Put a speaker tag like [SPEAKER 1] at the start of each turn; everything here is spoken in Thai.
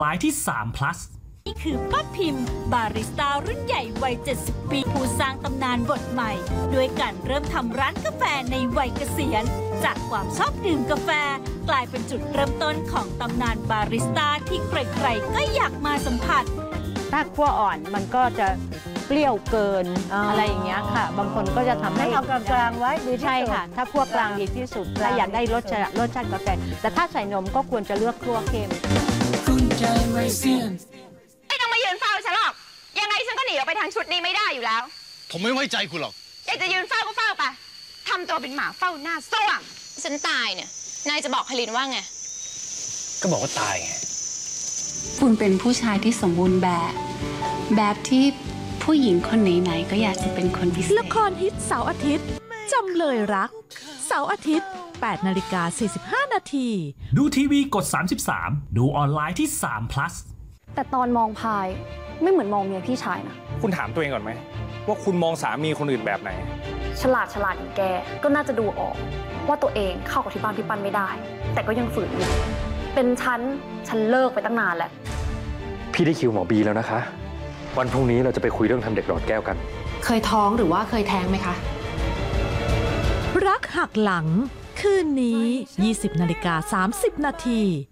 [SPEAKER 1] รายที่3 plus
[SPEAKER 2] นี่คือป้าพิมพ์บาริสต้ารุ่นใหญ่วัย 70 ปีผู้สร้างตำนานบทใหม่ด้วยการเริ่มทำร้านกาแฟในวัยเกษียณจากความชอบดื่มกาแฟกลายเป็นจุดเริ่มต้นของตำนานบาริสต้าที่ใครๆก็อยากมาสัมผัส
[SPEAKER 3] ถ้าคั่วอ่อนมันก็จะเปรี้ยวเกินอะไรอย่างเงี้ยค่ะบางคนก็จะทำให้เอากลางๆไว้ดีใช่ค่ะถ้าคั่วกลางดีที่สุดถ้าอยากได้รสชาติกาแฟแต่ถ้าใส่นมก็ควรจะเลือกคั่วเค็ม
[SPEAKER 4] ไม่ต้องมายืนเฝ้าฉันหรอกยังไงฉันก็หนีออกไปทางชุดนี้ไม่ได้อยู่แล้ว
[SPEAKER 5] ผมไม่ไว้ใจคุณหรอก
[SPEAKER 4] อยากจะยืนเฝ้าก็เฝ้าไปทำตัวเป็นหมาเฝ้าหน้าส้วมฉันตายเนี่ยนายจะบอกคลินว่าไง
[SPEAKER 5] ก็บอกว่าตายไง
[SPEAKER 6] คุณเป็นผู้ชายที่สมบูรณ์แบบที่ผู้หญิงคนไหนๆก็อยากจะเป็นคนพิเศษ
[SPEAKER 7] ละครฮิตเสาร์อาทิตย์จำเลยรักเสาร์อาทิตย์ 8:45 นาที
[SPEAKER 1] ดูทีวีกด33ดูออนไลน์ที่3 plus
[SPEAKER 8] แต่ตอนมองพายไม่เหมือนมองเมียพี่ชายนะ
[SPEAKER 9] คุณถามตัวเองก่อนไหมว่าคุณมองสามีคนอื่นแบบไหน
[SPEAKER 8] ฉลาดอย่างแกก็น่าจะดูออกว่าตัวเองเข้ากับที่บ้านพี่ปั้นไม่ได้แต่ก็ยังฝืนอยู่เป็นฉันเลิกไปตั้งนานแล้ว
[SPEAKER 10] พี่ได้คิวหมอบีแล้วนะคะวันพรุ่งนี้เราจะไปคุยเรื่องทำเด็กหลอดแก้วกัน
[SPEAKER 11] เคยท้องหรือว่าเคยแท้งไหมคะ
[SPEAKER 7] รักหักหลังคืนนี้ 20:30 นาที